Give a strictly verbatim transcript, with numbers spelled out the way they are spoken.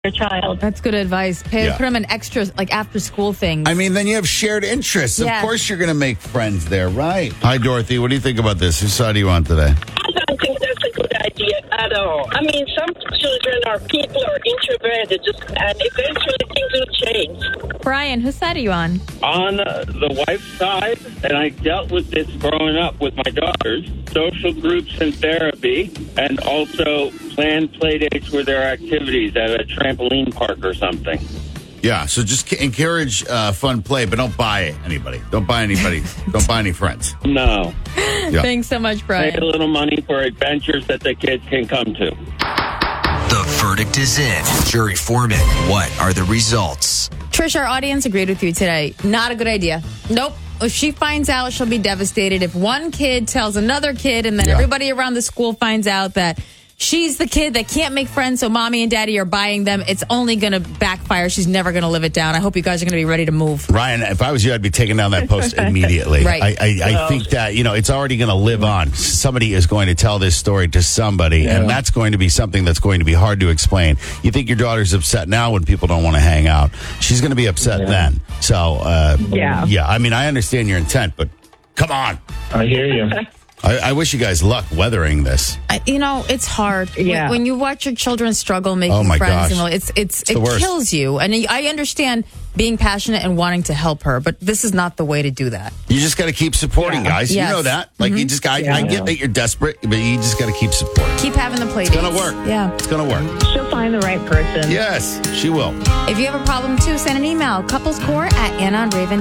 your child. That's good advice. Pay, Yeah. Put them in extra, like after school things. I mean, then you have shared interests. Of Yeah. course you're going to make friends there, right? Hi, Dorothy. What do you think about this? Whose side are you on today? I don't think that's a good idea at all. I mean, some children are people are introverted, just, and eventually things will change. Brian, whose side are you on? On uh, the wife's side, and I dealt with this growing up with my daughters, social groups and therapy, and also planned play dates with their activities at a trampoline park or something. Yeah, so just c- encourage uh, fun play, but don't buy anybody. Don't buy anybody. Don't buy any friends. No. Yeah. Thanks so much, Pay Brian. a little money for adventures that the kids can come to. The verdict is in. Jury foreman, what are the results? Trish, our audience agreed with you today. Not a good idea. Nope. If she finds out, she'll be devastated. If one kid tells another kid and then Yeah. everybody around the school finds out that she's the kid that can't make friends, so mommy and daddy are buying them, it's only going to backfire. She's never going to live it down. I hope you guys are going to be ready to move. Ryan, if I was you, I'd be taking down that post immediately. Right. I, I, I think that, you know, it's already going to live on. Somebody is going to tell this story to somebody, and that's going to be something that's going to be hard to explain. You think your daughter's upset now when people don't want to hang out. She's going to be upset then. So, uh, Yeah. yeah, I mean, I understand your intent, but come on. I hear you. I, I wish you guys luck weathering this. I, you know, it's hard. Yeah. When, when you watch your children struggle making Oh, my friends, gosh. and all, it's it's, the it worst. kills you. And I understand being passionate and wanting to help her, but this is not the way to do that. You just got to keep supporting, guys. Yes. You know that. Like, you just got, I, I Yeah. get that you're desperate, but you just got to keep supporting. Keep having the play It's going dates. to work. Yeah. It's going to work. She'll find the right person. Yes, she will. If you have a problem too, send an email. couplescore at anon raven